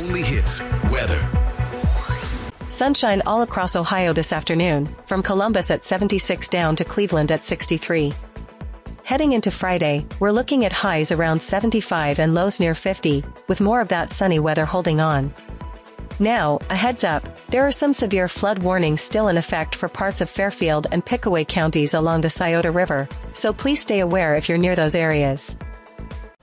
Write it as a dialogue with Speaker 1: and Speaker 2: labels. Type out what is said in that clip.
Speaker 1: only hits weather.
Speaker 2: Sunshine all across Ohio this afternoon, from Columbus at 76 down to Cleveland at 63. Heading into Friday, we're looking at highs around 75 and lows near 50, with more of that sunny weather holding on. Now, a heads up, there are some severe flood warnings still in effect for parts of Fairfield and Pickaway counties along the Scioto River, so please stay aware if you're near those areas.